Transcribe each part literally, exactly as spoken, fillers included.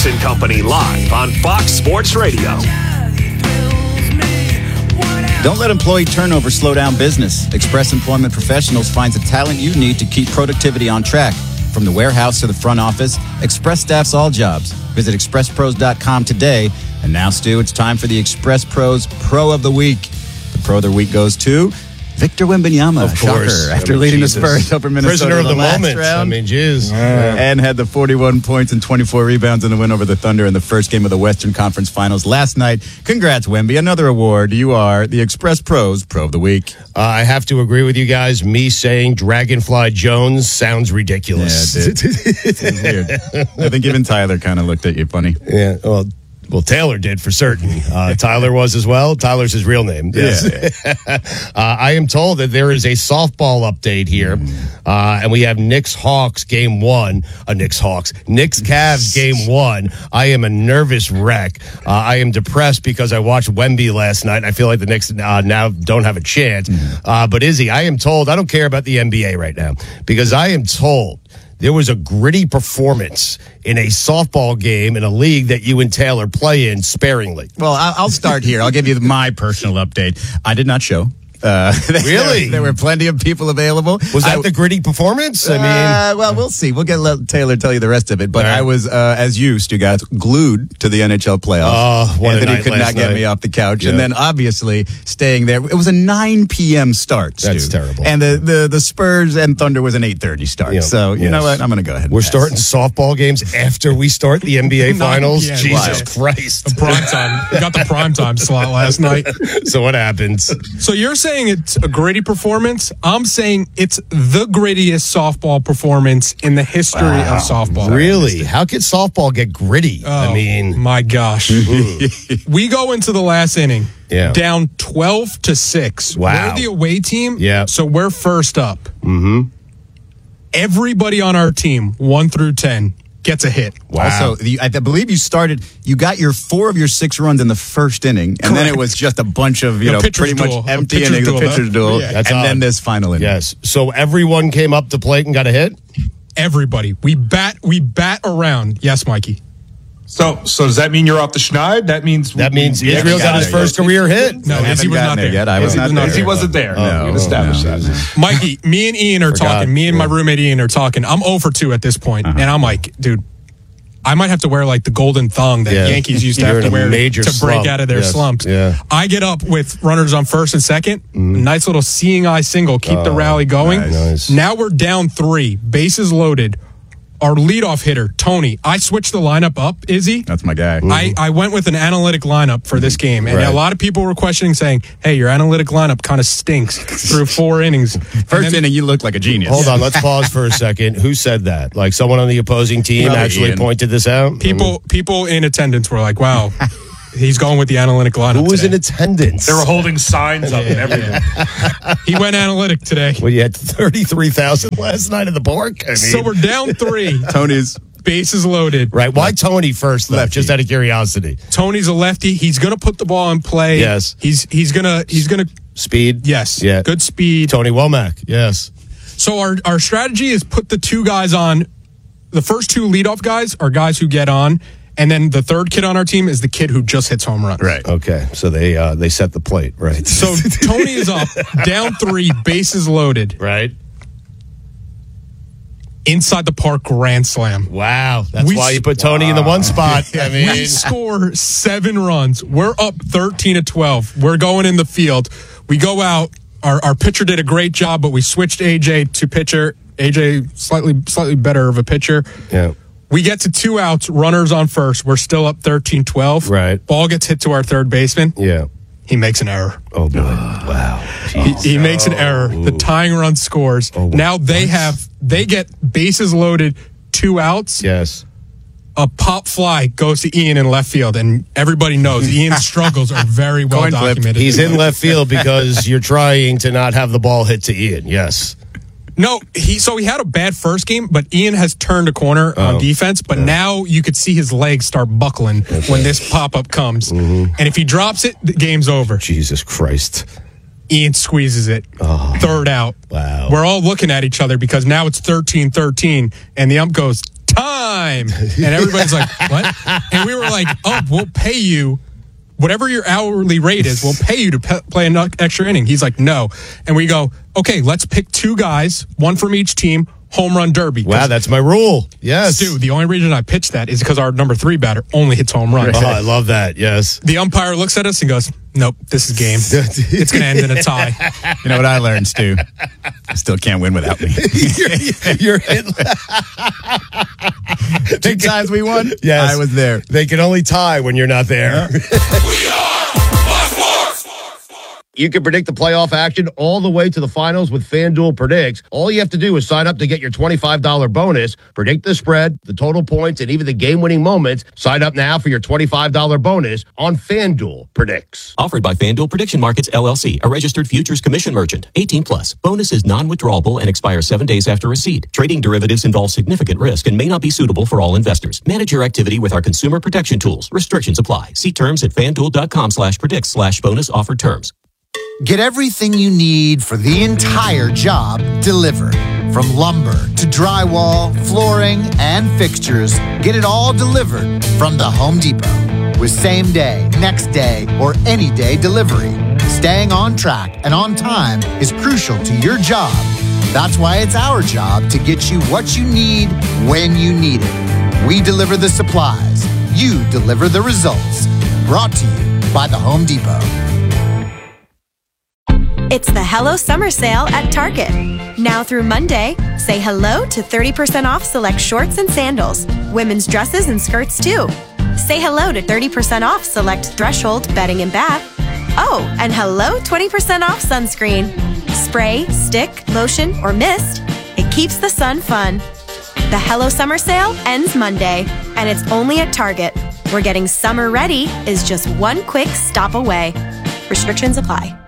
Mace and Company live on Fox Sports Radio. Don't let employee turnover slow down business. Express Employment Professionals finds the talent you need to keep productivity on track. From the warehouse to the front office, Express staffs all jobs. Visit express pros dot com today. And now, Stu, it's time for the Express Pros Pro of the Week. The Pro of the Week goes to Victor Wembanyama. Of course. Shocker, after I mean, leading Jesus. the Spurs over Minnesota Prisoner of the, the last moment. round. I mean, jeez. Yeah. And had the forty-one points and twenty-four rebounds in the win over the Thunder in the first game of the Western Conference Finals last night. Congrats, Wemby. Another award. You are the Express Pros Pro of the Week. Uh, I have to agree with you guys. Me saying Dragonfly Jones sounds ridiculous. Yeah, it did. It's weird. I think even Tyler kind of looked at you funny. Yeah, well, well, Taylor did for certain. Uh, Tyler was as well. Tyler's his real name. Yes. Yeah. uh, I am told that there is a softball update here, uh, and we have Knicks Hawks game one. Uh, Knicks Hawks, Knicks Cavs game one. I am a nervous wreck. Uh, I am depressed because I watched Wemby last night. And I feel like the Knicks uh, now don't have a chance. Uh, but Izzy, I am told I don't care about the N B A right now because I am told there was a gritty performance in a softball game in a league that you and Taylor play in sparingly. Well, I'll start here. I'll give you my personal update. I did not show. Uh, really? There, there were plenty of people available. Was that I, the gritty performance? I mean, uh, well, we'll see. We'll get let Taylor tell you the rest of it. But right. I was, uh, as you, Stu, guys, glued to the N H L playoffs. Oh, what a Anthony night could not last get night. me off the couch. Yeah. And then, obviously, staying there. It was a nine p.m. start, Stu. That's terrible. And the, the, the Spurs and Thunder was an eight thirty start. Yeah. So, you Yes. know what? I'm going to go ahead and we're pass. starting softball games after we start the N B A Finals. Yeah, Jesus wow. Christ. The prime time. We got the prime time slot last night. So what happens? So you're saying it's a gritty performance. I'm saying it's the grittiest softball performance in the history Wow. of softball. Really? How could softball get gritty? Oh, I mean, my gosh. We go into the last inning Yeah. down twelve to six. Wow. We're the away team. Yeah. So we're first up. Mm-hmm. Everybody on our team, one through ten, gets a hit. Wow. Also, you, I believe you started, you got your four of your six runs in the first inning, and Correct. then it was just a bunch of, you The know, pitcher's pretty duel. much A empty pitcher's innings, the duel, pitcher's huh? duel, Yeah. and That's then odd. this final inning. yes. So everyone came up the plate and got a hit? Everybody. We bat we bat around. Yes, Mikey. So, so does that mean you're off the schneid? That means That means Yeah, Israel we got got his it. first career hit. No, I Izzy haven't was gotten not there there. yet. I was Izzy not was not there. Izzy wasn't there. No, We've established no. that. Mikey, me and Ian are Forgot. talking. Me and my roommate Ian are talking. I'm zero for two at this point. Uh-huh. And I'm like, dude, I might have to wear like the golden thong that Yeah. Yankees used to You're have to in a wear major to break slump. out of their Yes. slumps. Yeah. I get up with runners on first and second. Nice little seeing eye single, keep the rally going. nice. Nice. Now we're down three, bases loaded. Our leadoff hitter, Tony, I switched the lineup up, Izzy. That's my guy. I, I went with an analytic lineup for this game, and Right. a lot of people were questioning, saying, "Hey, your analytic lineup kind of stinks through four innings." And First then- inning, you looked like a genius. Hold on, let's pause for a second. Who said that? Like someone on the opposing team Probably actually Ian. pointed this out? people people in attendance were like, "Wow, he's going with the analytic lineup." Who was today. in attendance? They were holding signs up and everything. He went analytic today. Well, you had thirty-three thousand last night in the park. I mean, So we're down three, Tony's. bases loaded. right. Why Tony first left? Lefty. Just out of curiosity. Tony's a lefty. He's gonna put the ball in play. Yes. He's he's gonna he's gonna Speed? yes. Yeah. Good speed. Tony Womack. Yes. So our our strategy is put the two guys on. The first two leadoff guys are guys who get on, and then the third kid on our team is the kid who just hits home runs. Right. Okay. So they uh, they set the plate. Right. So Tony is up, down three, bases loaded, right. inside the park grand slam. Wow. That's We why s- you put Tony in the one spot. I mean, We score seven runs. We're up thirteen to twelve. We're going in the field. We go out. Our our pitcher did a great job, but we switched A J to pitcher. A J slightly slightly better of a pitcher. yeah. We get to two outs, runners on first. We're still up thirteen twelve. Right. Ball gets hit to our third baseman. Yeah. He makes an error. Oh boy. Wow. He, he makes an error. The tying run scores. Oh, now they have they get bases loaded, two outs. Yes. A pop fly goes to Ian in left field, and everybody knows Ian's struggles are very well Coin flip. documented. He's in left field because you're trying to not have the ball hit to Ian. Yes. No, he so he had a bad first game, but Ian has turned a corner on defense. But now you could see his legs start buckling when this pop up comes, and if he drops it, the game's over. Jesus Christ. Ian squeezes it, third out. Wow. We're all looking at each other because now it's thirteen thirteen, and the ump goes, time! And everybody's like, what? like, oh, we'll pay you. Whatever your hourly rate is, we'll pay you to pe- play an extra inning. He's like, no. And we go, okay, let's pick two guys, one from each team, home run derby. Wow, that's my rule. Yes. Dude, the only reason I pitched that is because our number three batter only hits home runs. Oh, I love that. Yes. The umpire looks at us and goes, nope, this is game. It's going to end in a tie. You know what I learned, Stu? Still can't win without me. you're, you're hit. Two times we won, yes. I was there. They can only tie when you're not there. You can predict the playoff action all the way to the finals with FanDuel Predicts. All you have to do is sign up to get your twenty-five dollars bonus, predict the spread, the total points, and even the game-winning moments. Sign up now for your twenty-five dollars bonus on FanDuel Predicts. Offered by FanDuel Prediction Markets, L L C, a registered futures commission merchant. eighteen plus. Bonus is non-withdrawable and expires seven days after receipt. Trading derivatives involves significant risk and may not be suitable for all investors. Manage your activity with our consumer protection tools. Restrictions apply. See terms at FanDuel.com slash predicts slash bonus offer terms. Get everything you need for the entire job delivered. From lumber to drywall, flooring, and fixtures, get it all delivered from the Home Depot. With same day, next day, or any day delivery, staying on track and on time is crucial to your job. That's why it's our job to get you what you need when you need it. We deliver the supplies. You deliver the results. Brought to you by the Home Depot. It's the Hello Summer Sale at Target. Now through Monday, say hello to thirty percent off select shorts and sandals, women's dresses and skirts too. Say hello to thirty percent off select Threshold bedding and bath. Oh, and hello twenty percent off sunscreen. Spray, stick, lotion, or mist. It keeps the sun fun. The Hello Summer Sale ends Monday, and it's only at Target, where getting summer ready is just one quick stop away. Restrictions apply.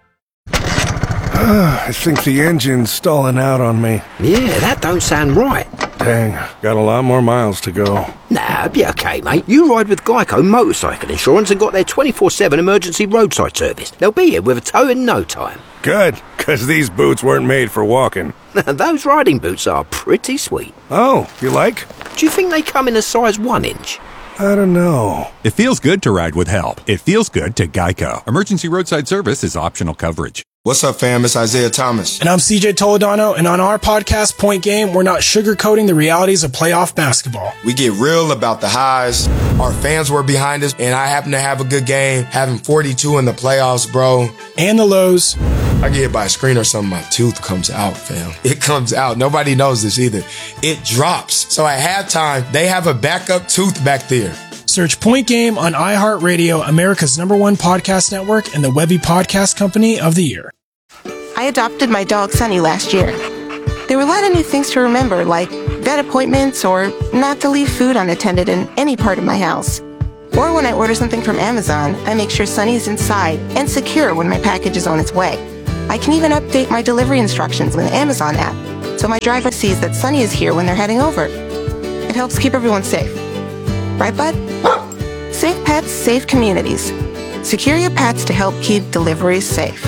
I think the engine's stalling out on me. Yeah, that don't sound right. Dang, got a lot more miles to go. Nah, be okay, mate. You ride with Geico Motorcycle Insurance and got their twenty-four seven emergency roadside service. They'll be here with a tow in no time. Good, because these boots weren't made for walking. Those riding boots are pretty sweet. Oh, you like? Do you think they come in a size one inch? I don't know. It feels good to ride with help. It feels good to Geico. Emergency roadside service is optional coverage. What's up, fam? It's Isaiah Thomas. And I'm C J Toledano, and on our podcast, Point Game, we're not sugarcoating the realities of playoff basketball. We get real about the highs. Our fans were behind us, and I happen to have a good game, having forty-two in the playoffs, bro. And the lows. I get hit by a screen or something, my tooth comes out, fam. It comes out. Nobody knows this either. It drops. So at halftime, they have a backup tooth back there. Search Point Game on iHeartRadio, America's number one podcast network, and the Webby Podcast Company of the Year. I adopted my dog Sunny last year. There were a lot of new things to remember, like vet appointments or not to leave food unattended in any part of my house. Or when I order something from Amazon, I make sure Sunny is inside and secure when my package is on its way. I can even update my delivery instructions with the Amazon app, so my driver sees that Sunny is here when they're heading over. It helps keep everyone safe. Right, bud? Safe pets, safe communities. Secure your pets to help keep deliveries safe.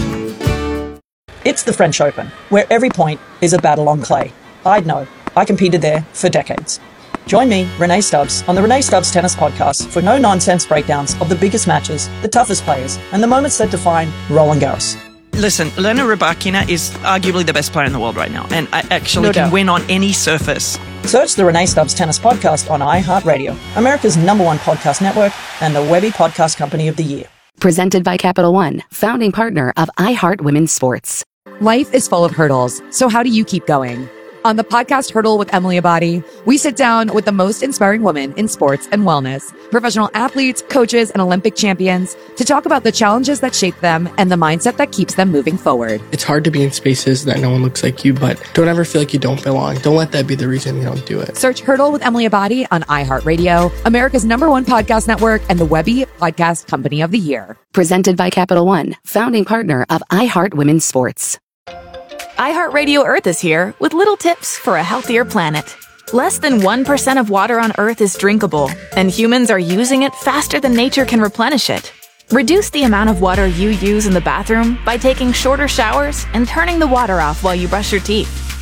It's the French Open, where every point is a battle on clay. I'd know. I competed there for decades. Join me, Renee Stubbs, on the Renee Stubbs Tennis Podcast for no-nonsense breakdowns of the biggest matches, the toughest players, and the moments that define Roland Garros. Listen, Elena Rybakina is arguably the best player in the world right now, and I actually No can doubt. win on any surface. Search the Renee Stubbs Tennis Podcast on iHeartRadio, America's number one podcast network, and the Webby Podcast Company of the Year. Presented by Capital One, founding partner of iHeart Women's Sports. Life is full of hurdles, so how do you keep going? On the podcast Hurdle with Emily Abadi, we sit down with the most inspiring women in sports and wellness, professional athletes, coaches, and Olympic champions to talk about the challenges that shape them and the mindset that keeps them moving forward. It's hard to be in spaces that no one looks like you, but don't ever feel like you don't belong. Don't let that be the reason you don't do it. Search Hurdle with Emily Abadi on iHeartRadio, America's number one podcast network, and the Webby Podcast Company of the Year. Presented by Capital One, founding partner of iHeart Women's Sports. iHeartRadio Earth is here with little tips for a healthier planet. Less than one percent of water on Earth is drinkable, and humans are using it faster than nature can replenish it. Reduce the amount of water you use in the bathroom by taking shorter showers and turning the water off while you brush your teeth.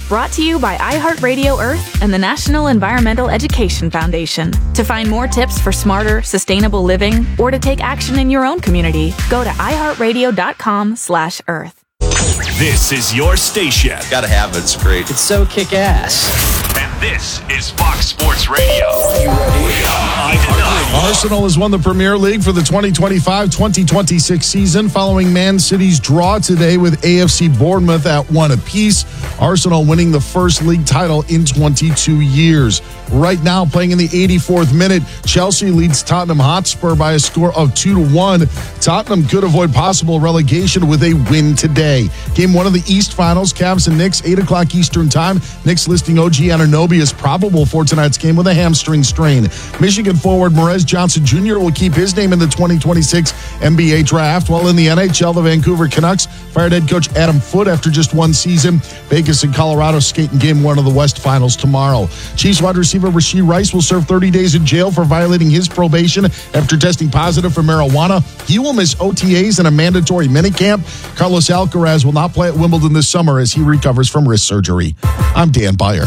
Brought to you by iHeartRadio Earth and the National Environmental Education Foundation. To find more tips for smarter, sustainable living, or to take action in your own community, go to iHeartRadio.com slash Earth. This is your station. Gotta have it. It's great. It's so kick-ass. And this is Fox Sports Radio. You ready? Arsenal has won the Premier League for the twenty twenty-five twenty twenty-six season following Man City's draw today with A F C Bournemouth at one apiece. Arsenal winning the first league title in twenty-two years. Right now, playing in the eighty-fourth minute, Chelsea leads Tottenham Hotspur by a score of two to one. Tottenham could avoid possible relegation with a win today. Game one of the East Finals, Cavs and Knicks, eight o'clock Eastern Time. Knicks listing O G Anunoby as probable for tonight's game with a hamstring strain. Michigan forward Morez Johnson Junior will keep his name in the twenty twenty-six N B A draft, while in the N H L, the Vancouver Canucks fired head coach Adam Foote after just one season. Vegas and Colorado skate in game one of the West Finals tomorrow. Chiefs wide receiver Rashee Rice will serve thirty days in jail for violating his probation after testing positive for marijuana. He will miss O T As and a mandatory minicamp. Carlos Alcaraz will not play at Wimbledon this summer as he recovers from wrist surgery. I'm Dan Beyer.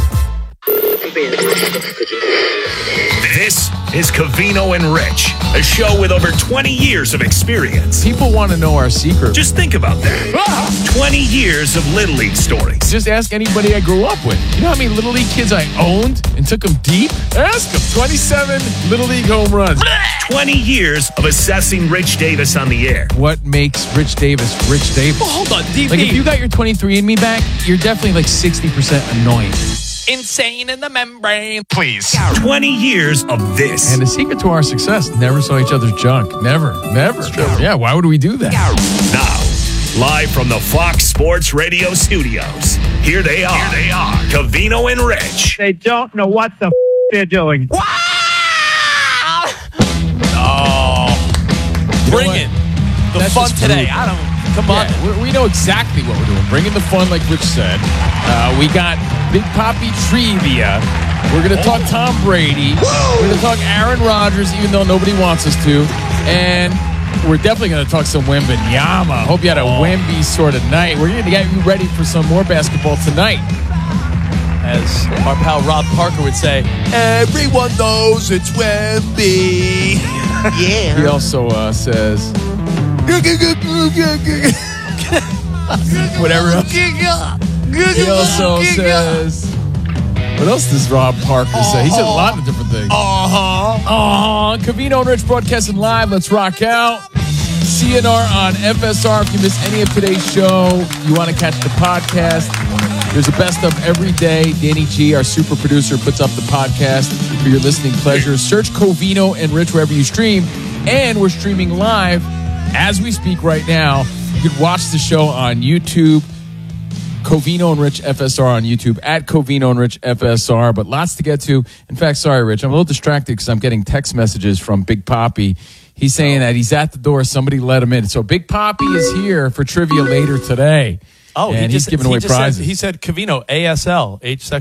This is Covino and Rich, a show with over twenty years of experience. People want to know our secret. Just think about that. twenty years of Little League stories. Just ask anybody I grew up with. You know how many Little League kids I owned and took them deep? Ask them. twenty-seven Little League home runs. twenty years of assessing Rich Davis on the air. What makes Rich Davis Rich Davis? Well, hold on, D B. Like, if you got your twenty-three and me back, you're definitely like sixty percent annoying. Insane in the membrane. Please. twenty years of this. And the secret to our success, never saw each other's junk. Never. Never. Yeah, why would we do that? Now, live from the Fox Sports Radio studios, here they are. Here they are. Covino and Rich. They don't know what the f- they're doing. Oh. Bring it. The That's fun just today. rude. I don't. Come Yeah, on. we, we know exactly what we're doing. Bringing the fun, like Rich said. Uh, we got Big Poppy Trivia. We're going to talk Tom Brady. We're going to talk Aaron Rodgers, even though nobody wants us to. And we're definitely going to talk some Wembanyama. Hope you had a Wemby sort of night. We're going to get you ready for some more basketball tonight. As our pal Rob Parker would say, everyone knows it's Wemby. Yeah. He also uh, says... Whatever else. He also says... What else does Rob Parker uh-huh. say? He said a lot of different things. Uh-huh. Uh-huh. Covino and Rich broadcasting live. Let's rock out. C N R on F S R. If you miss any of today's show, you want to catch the podcast, there's a best of every day. Danny G, our super producer, puts up the podcast for your listening pleasure. Search Covino and Rich wherever you stream. And we're streaming live as we speak right now. You can watch the show on YouTube. Covino and Rich F S R on YouTube, at Covino and Rich F S R, but lots to get to. In fact, sorry, Rich, I'm a little distracted because I'm getting text messages from Big Poppy. He's saying that he's at the door. Somebody let him in. So Big Poppy is here for trivia later today. Oh, and he he's just, giving he away just prizes. Said, he said Covino, A S L, H